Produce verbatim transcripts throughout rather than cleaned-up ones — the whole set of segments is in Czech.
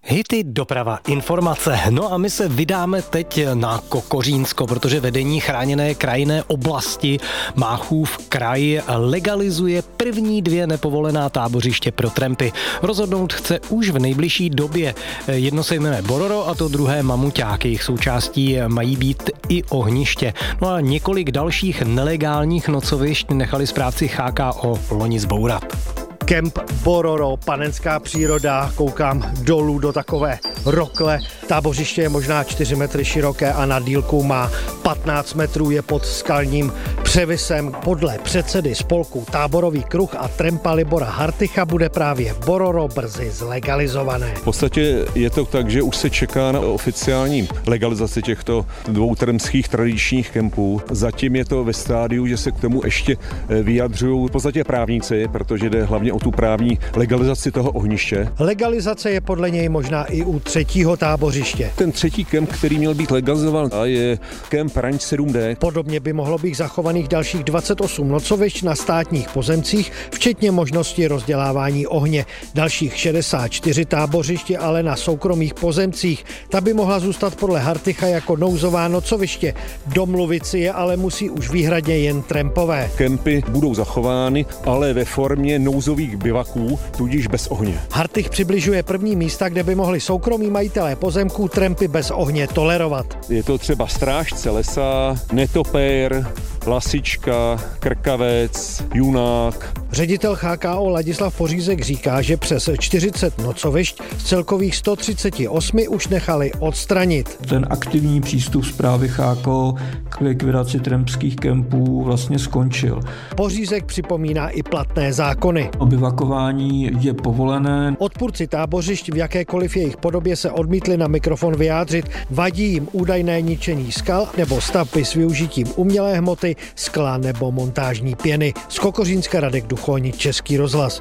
Hity, doprava, informace. No a my se vydáme teď na Kokořínsko, protože vedení chráněné krajinné oblasti Máchův kraj legalizuje první dvě nepovolená tábořiště pro trampy. Rozhodnout chce už v nejbližší době. Jedno se jmenuje Bororo a to druhé Mamuťák. Jejich součástí mají být i ohniště. No a několik dalších nelegálních nocovišť nechali správci H K O loni zbourat. Kemp Bororo, panenská příroda, koukám dolů do takové rokle. Tábořiště je možná čtyři metry široké a na dílku má patnáct metrů, je pod skalním převisem. Podle předsedy spolku Táborový kruh a trampa Libora Hartycha bude právě Bororo brzy zlegalizované. V podstatě je to tak, že už se čeká na oficiální legalizaci těchto dvou trampských tradičních kempů. Zatím je to ve stádiu, že se k tomu ještě vyjadřují v podstatě právníci, protože jde hlavně o tu právní legalizaci toho ohniště. Legalizace je podle něj možná i u třetího tábořiště. Ten třetí kemp, který měl být legalizován, je kemp Ranč sedm D. Podobně by mohlo být zachovaných dalších dvacet osm nocovišť na státních pozemcích, včetně možnosti rozdělávání ohně. Dalších šedesát čtyři tábořiště ale na soukromých pozemcích. Ta by mohla zůstat podle Hartycha jako nouzová nocoviště. Domluvit si je ale musí už výhradně jen trampové. Kempy budou zachovány, ale ve formě nouzových bivaků, tudíž bez ohně. Hartych přibližuje první místa, kde by mohli soukromí majitelé pozemků trampy bez ohně tolerovat. Je to třeba Strážce lesa, Netopér, Lasička, Krkavec, Junák. Ředitel H K O Ladislav Pořízek říká, že přes čtyřicet nocovišť z celkových sto třicet osm už nechali odstranit. Ten aktivní přístup správy H K O k likvidaci trampských kempů vlastně skončil. Pořízek připomíná i platné zákony. Obyvakování je povolené. Odpůrci tábořišť v jakékoliv jejich podobě se odmítli na mikrofon vyjádřit. Vadí jim údajné ničení skal nebo stavby s využitím umělé hmoty, skla nebo montážní pěny. Z Kokořínska Radek Duchoň, Český rozhlas.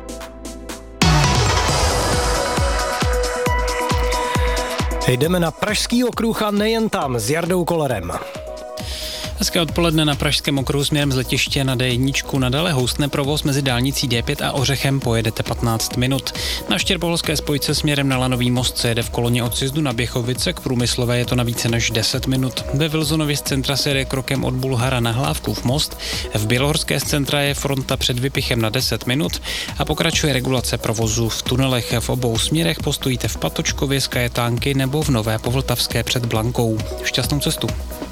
Jdeme na Pražský okruh a nejen tam s Jardou Kolerem. Hezké odpoledne. Na Pražském okruhu směrem z letiště na D jedna nadále houstne provoz mezi dálnicí D pět a Ořechem, pojedete patnáct minut. Na Štěrboholské spojce směrem na Lanový most se jede v koloně od sjezdu na Běchovice, k Průmyslové je to na více než deset minut. Ve Vilzonově z centra se jede krokem od Bulhara na Hlávkův most, v Bělohorské z centra je fronta před Vypichem na deset minut a pokračuje regulace provozu v tunelech. V obou směrech postojíte v Patočkově z Kajetánky nebo v Nové Povltavské před Blankou. Šťastnou cestu.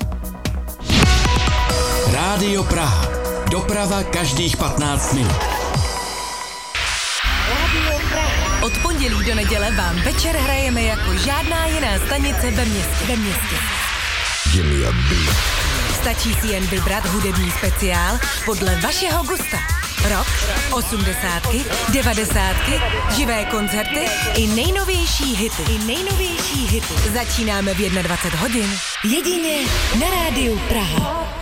Rádio Praha. Doprava každých patnáct minut. Od pondělí do neděle vám večer hrajeme jako žádná jiná stanice ve městě. Ve městě. Stačí si jen vybrat hudební speciál podle vašeho gusta. Rock, osmdesátky, devadesátky, živé koncerty i nejnovější hity. I nejnovější hity. Začínáme v dvacet jedna hodin. Jedině na Rádiu Praha.